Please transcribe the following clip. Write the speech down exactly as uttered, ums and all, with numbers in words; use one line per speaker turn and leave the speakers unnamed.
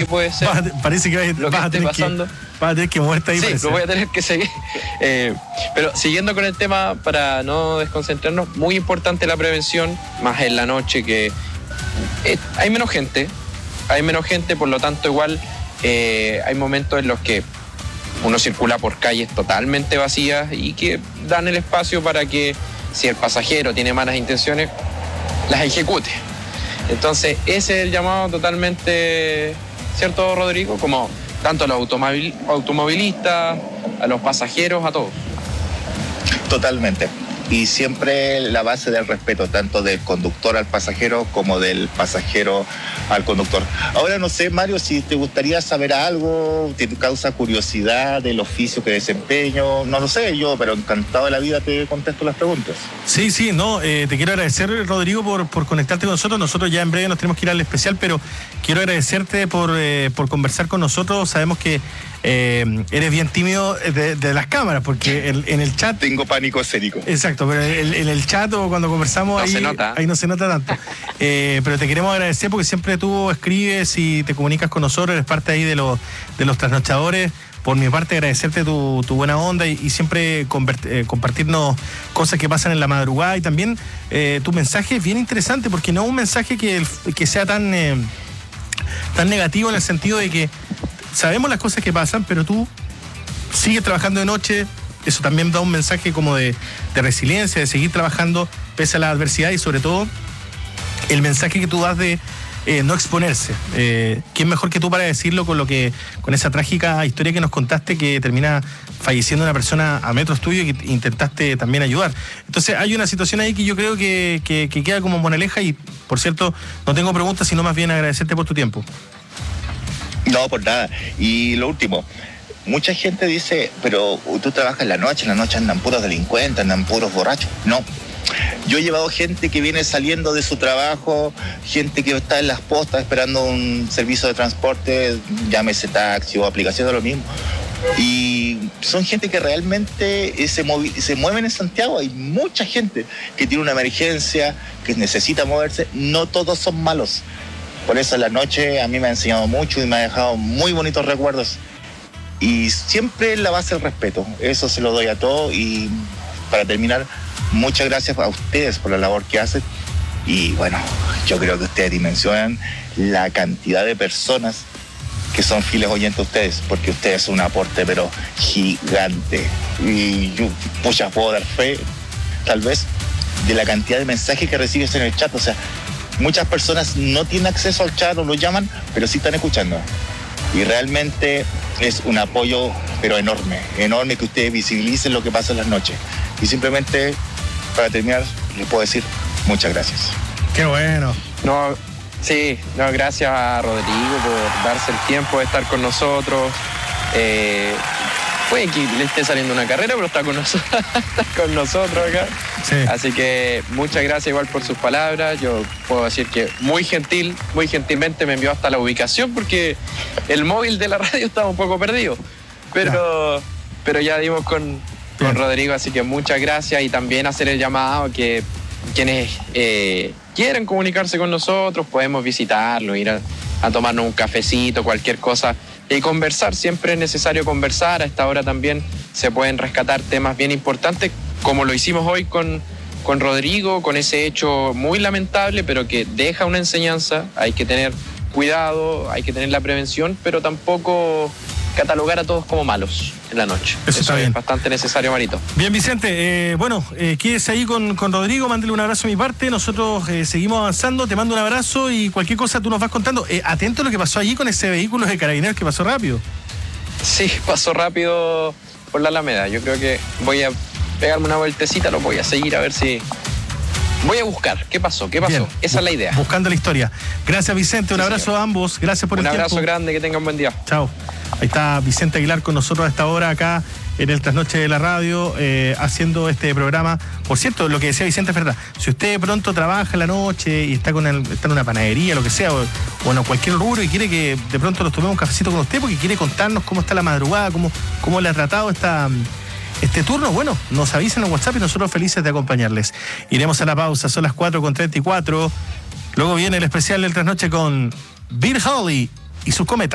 puede ser.
Va, parece que,
lo
vas,
que
a tener
pasando.
que vas a tener que moverte ahí.
Sí,
parece.
lo voy a tener que seguir. Eh, pero siguiendo con el tema, para no desconcentrarnos, muy importante la prevención, más en la noche, que eh, hay menos gente, hay menos gente, por lo tanto igual eh, hay momentos en los que uno circula por calles totalmente vacías y que dan el espacio para que, si el pasajero tiene malas intenciones, las ejecute. Entonces, ese es el llamado totalmente, ¿cierto, Rodrigo? Como tanto a los automobil, automovilistas, a los pasajeros, a todos.
Totalmente. Y siempre la base del respeto, tanto del conductor al pasajero como del pasajero al conductor. Ahora no sé, Mario, si te gustaría saber algo, te causa curiosidad del oficio que desempeño, no lo sé yo, pero encantado de la vida te contesto las preguntas.
Sí, sí, no, eh, te quiero agradecer, Rodrigo, por, por conectarte con nosotros. Nosotros ya en breve nos tenemos que ir al especial, pero quiero agradecerte por, eh, por conversar con nosotros. Sabemos que eh, eres bien tímido de, de las cámaras, porque en, en el chat...
Tengo pánico escénico.
Exacto, pero en, en el chat o cuando conversamos
no
ahí,
se nota.
ahí no se nota tanto. Eh, pero te queremos agradecer porque siempre tú escribes y te comunicas con nosotros, eres parte ahí de los, de los trasnochadores. Por mi parte, agradecerte tu, tu buena onda y, y siempre convert, eh, compartirnos cosas que pasan en la madrugada, y también eh, tu mensaje es bien interesante porque no es un mensaje que, que sea tan, eh, tan negativo, en el sentido de que sabemos las cosas que pasan, pero tú sigues trabajando de noche. Eso también da un mensaje como de, de resiliencia, de seguir trabajando pese a la adversidad, y sobre todo el mensaje que tú das de Eh, no exponerse. Eh, ¿Quién mejor que tú para decirlo con lo que, con esa trágica historia que nos contaste, que termina falleciendo una persona a metros tuyo y que intentaste también ayudar? Entonces hay una situación ahí que yo creo que, que, que queda como moraleja, y por cierto, no tengo preguntas, sino más bien agradecerte por tu tiempo.
No, por nada. Y lo último, mucha gente dice, pero tú trabajas en la noche, en la noche andan puros delincuentes, andan puros borrachos. No. Yo he llevado gente que viene saliendo de su trabajo, gente que está en las postas esperando un servicio de transporte, llámese taxi o aplicación, de lo mismo. Y son gente que realmente se, movi- se mueven en Santiago. Hay mucha gente que tiene una emergencia, que necesita moverse. No todos son malos. Por eso la noche a mí me ha enseñado mucho y me ha dejado muy bonitos recuerdos. Y siempre la base del respeto. Eso se lo doy a todos. Y para terminar, muchas gracias a ustedes por la labor que hacen. Y bueno, yo creo que ustedes dimensionan la cantidad de personas que son fieles oyentes a ustedes, porque ustedes son un aporte pero gigante. Y yo, pucha, puedo dar fe, tal vez, de la cantidad de mensajes que recibes en el chat. O sea, muchas personas no tienen acceso al chat o lo llaman, pero sí están escuchando. Y realmente es un apoyo pero enorme, enorme, que ustedes visibilicen lo que pasa en las noches. Y simplemente, para terminar, les puedo decir muchas gracias.
Qué bueno.
No, sí, no, gracias a Rodrigo por darse el tiempo de estar con nosotros. Eh, puede que le esté saliendo una carrera, pero está con nosotros, está con nosotros acá.
Sí.
Así que muchas gracias igual por sus palabras. Yo puedo decir que muy gentil, muy gentilmente me envió hasta la ubicación, porque el móvil de la radio estaba un poco perdido. Pero, pero ya dimos con, con Rodrigo, así que muchas gracias. Y también hacer el llamado que quienes eh, quieran comunicarse con nosotros, podemos visitarlo, ir a, a tomarnos un cafecito, cualquier cosa, y conversar. Siempre es necesario conversar. A esta hora también se pueden rescatar temas bien importantes, como lo hicimos hoy con, con Rodrigo, con ese hecho muy lamentable, pero que deja una enseñanza. Hay que tener cuidado, hay que tener la prevención, pero tampoco catalogar a todos como malos en la noche.
Eso, Eso está bien.
Es bastante necesario, Marito.
Bien, Vicente, eh, bueno, eh, quédese ahí con, con Rodrigo, mándele un abrazo a mi parte. Nosotros eh, seguimos avanzando, te mando un abrazo y cualquier cosa tú nos vas contando. Eh, atento a lo que pasó allí con ese vehículo de Carabineros, que pasó rápido.
Sí, pasó rápido por la Alameda. Yo creo que voy a pegarme una vueltecita, lo voy a seguir a ver si... Voy a buscar. ¿Qué pasó? ¿Qué pasó?
Bien.
Esa es la idea.
Buscando la historia. Gracias, Vicente. Un
sí,
abrazo
señor.
a ambos. Gracias por
un
el tiempo.
Un abrazo grande. Que tengan buen día.
Chao. Ahí está Vicente Aguilar con nosotros a esta hora acá en el Trasnoche de la Radio, eh, haciendo este programa. Por cierto, lo que decía Vicente es verdad. Si usted de pronto trabaja en la noche y está, con el, está en una panadería, lo que sea, o bueno, cualquier rubro, y quiere que de pronto nos tomemos un cafecito con usted porque quiere contarnos cómo está la madrugada, cómo, cómo le ha tratado esta... este turno, bueno, nos avisen en WhatsApp y nosotros felices de acompañarles. Iremos a la pausa, son las cuatro con treinta y cuatro. Luego viene el especial del Trasnoche con Bill Holly y sus cometas.